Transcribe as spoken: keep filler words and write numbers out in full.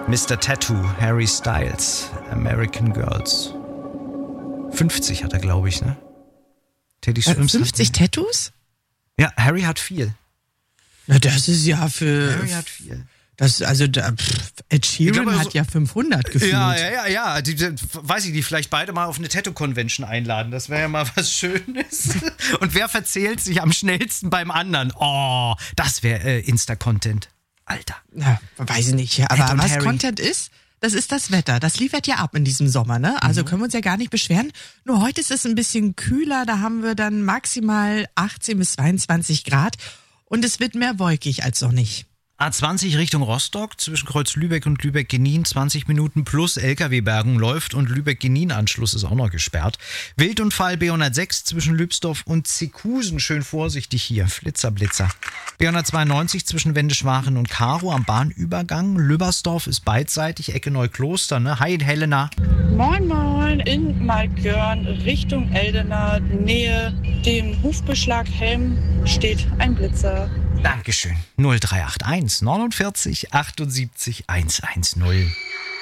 Mister Tattoo, Harry Styles, American Girls. fünfzig hat er, glaube ich, ne? Teddy Swims fünfzig hat, Tattoos? Ja, Harry hat viel. Na, das ist ja für... Harry hat viel. Das, also, da, pff, Ed Sheeran glaube, hat so, ja fünfhundert gefühlt. Ja, ja, ja, ja. Die, die, weiß ich, die vielleicht beide mal auf eine Tattoo-Convention einladen. Das wäre ja mal was Schönes. Und wer verzählt sich am schnellsten beim anderen? Oh, das wäre äh, Insta-Content. Alter. Ja, weiß ich nicht. Aber was Harry. Content ist, das ist das Wetter. Das liefert ja ab in diesem Sommer, ne? Also mhm. können wir uns ja gar nicht beschweren. Nur heute ist es ein bisschen kühler. Da haben wir dann maximal achtzehn bis zweiundzwanzig Grad. Und es wird mehr wolkig als noch nicht. A zwanzig Richtung Rostock, zwischen Kreuz Lübeck und Lübeck-Genin, zwanzig Minuten plus L K W-Bergung läuft und Lübeck-Genin-Anschluss ist auch noch gesperrt. Wildunfall B hundertsechs zwischen Lübsdorf und Zikusen, schön vorsichtig hier, Flitzer, Blitzer. B hundertzweiundneunzig zwischen Wendeschwachen und Karo am Bahnübergang. Lübbersdorf ist beidseitig, Ecke Neukloster, ne? Hi Helena. Moin Moin, in Malkörn Richtung Eldena, Nähe dem Hufbeschlag Helm steht ein Blitzer. Dankeschön. null drei acht eins neunundvierzig achtundsiebzig hundertzehn.